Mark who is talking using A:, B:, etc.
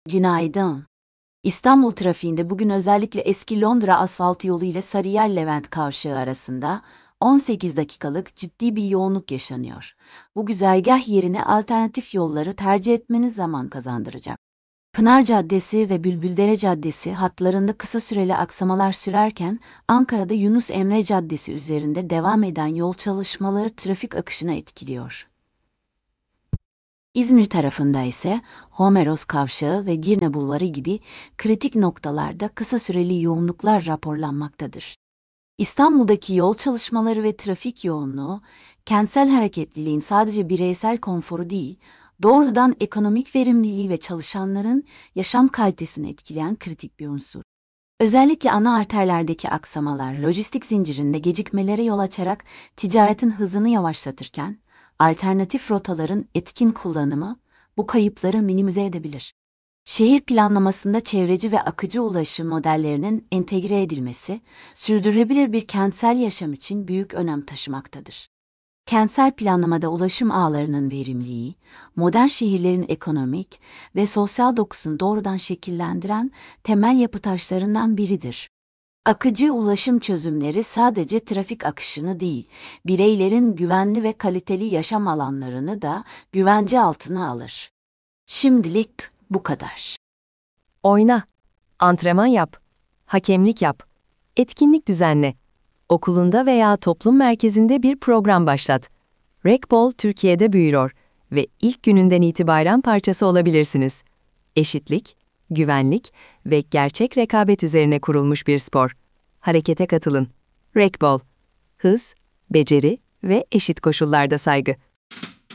A: Günaydın. İstanbul trafiğinde bugün özellikle eski Londra asfalt yolu ile Sarıyer-Levent kavşağı arasında 18 dakikalık ciddi bir yoğunluk yaşanıyor. Bu güzergah yerine alternatif yolları tercih etmeniz zaman kazandıracak. Pınar Caddesi ve Bülbüldere Caddesi hatlarında kısa süreli aksamalar sürerken Ankara'da Yunus Emre Caddesi üzerinde devam eden yol çalışmaları trafik akışını etkiliyor. İzmir tarafında ise Homeros Kavşağı ve Girne Bulvarı gibi kritik noktalarda kısa süreli yoğunluklar raporlanmaktadır. İstanbul'daki yol çalışmaları ve trafik yoğunluğu, kentsel hareketliliğin sadece bireysel konforu değil, doğrudan ekonomik verimliliği ve çalışanların yaşam kalitesini etkileyen kritik bir unsur. Özellikle ana arterlerdeki aksamalar, lojistik zincirinde gecikmelere yol açarak ticaretin hızını yavaşlatırken, alternatif rotaların etkin kullanımı bu kayıpları minimize edebilir. Şehir planlamasında çevreci ve akıcı ulaşım modellerinin entegre edilmesi, sürdürülebilir bir kentsel yaşam için büyük önem taşımaktadır. Kentsel planlamada ulaşım ağlarının verimliliği, modern şehirlerin ekonomik ve sosyal dokusunu doğrudan şekillendiren temel yapı taşlarından biridir. Akıcı ulaşım çözümleri sadece trafik akışını değil, bireylerin güvenli ve kaliteli yaşam alanlarını da güvence altına alır. Şimdilik bu kadar.
B: Oyna, antrenman yap, hakemlik yap, etkinlik düzenle. Okulunda veya toplum merkezinde bir program başlat. Rec Türkiye'de büyüyor ve ilk gününden itibaren parçası olabilirsiniz. Eşitlik, güvenlik ve gerçek rekabet üzerine kurulmuş bir spor. Harekete katılın. Rec Hız, beceri ve eşit koşullarda saygı.